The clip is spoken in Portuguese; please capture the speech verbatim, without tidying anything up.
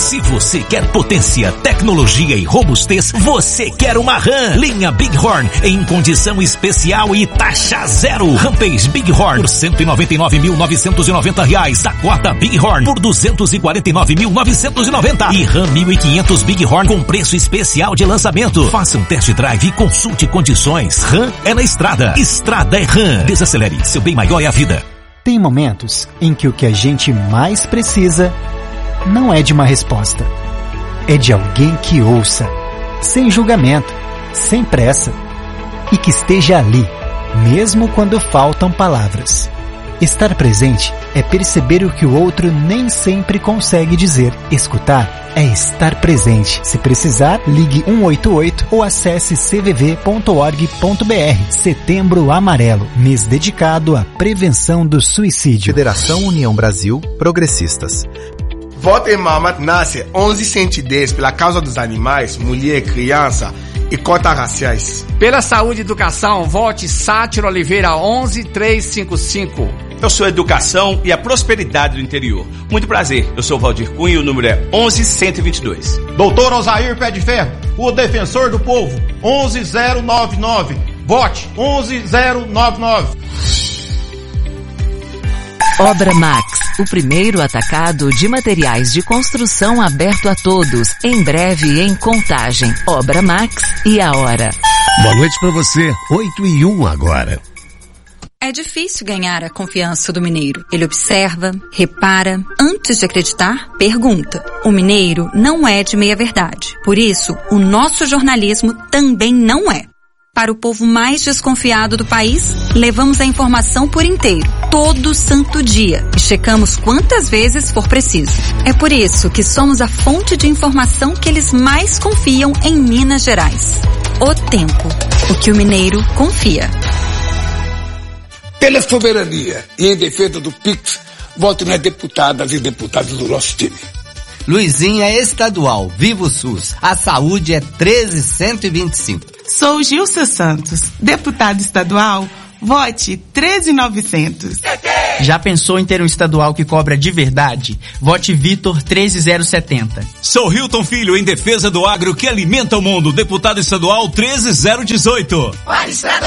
Se você quer potência, tecnologia e robustez, você quer uma RAM. Linha Bighorn em condição especial e taxa zero. Rampage Bighorn por cento e noventa e nove mil novecentos e noventa reais. Dakota Bighorn por duzentos e quarenta e nove mil novecentos e noventa. E RAM mil e quinhentos Bighorn com preço especial de lançamento. Faça um test drive e consulte condições. RAM é na estrada. Estrada é RAM. Desacelere. Seu bem maior é a vida. Tem momentos em que o que a gente mais precisa não é de uma resposta. É de alguém que ouça, sem julgamento, sem pressa, e que esteja ali, mesmo quando faltam palavras. Estar presente é perceber o que o outro nem sempre consegue dizer. Escutar é estar presente. Se precisar, ligue um oito oito ou acesse c v v ponto org ponto b r. Setembro Amarelo, mês dedicado à prevenção do suicídio. Federação União Brasil Progressistas. Vote em Mama nasce onze cento e dez pela causa dos animais, mulher, criança e cotas raciais. Pela saúde e educação, vote Sátiro Oliveira onze trezentos e cinquenta e cinco. Eu sou a educação e a prosperidade do interior. Muito prazer, eu sou o Valdir Cunha e o número é onze cento e vinte e dois. Doutor Osair Pé de Ferro, o defensor do povo, onze zero nove nove. Vote onze zero nove nove. Obra Max, o primeiro atacado de materiais de construção aberto a todos, em breve em Contagem. Obra Max e a hora. Boa noite pra você, oito e um agora. É difícil ganhar a confiança do mineiro. Ele observa, repara, antes de acreditar, pergunta. O mineiro não é de meia-verdade. Por isso, o nosso jornalismo também não é. Para o povo mais desconfiado do país, levamos a informação por inteiro, todo santo dia, e checamos quantas vezes for preciso. É por isso que somos a fonte de informação que eles mais confiam em Minas Gerais. O Tempo, o que o mineiro confia. Pela soberania e em defesa do Pix, vote nas deputadas e deputados do nosso time. Luizinho é estadual, viva o SUS. A saúde é treze cento e vinte e cinco. Sou Gilson Santos, deputado estadual, vote treze mil e novecentos. Já pensou em ter um estadual que cobra de verdade? Vote Vitor treze mil setenta. Sou Hilton Filho, em defesa do agro que alimenta o mundo, deputado estadual treze mil dezoito. Para estrada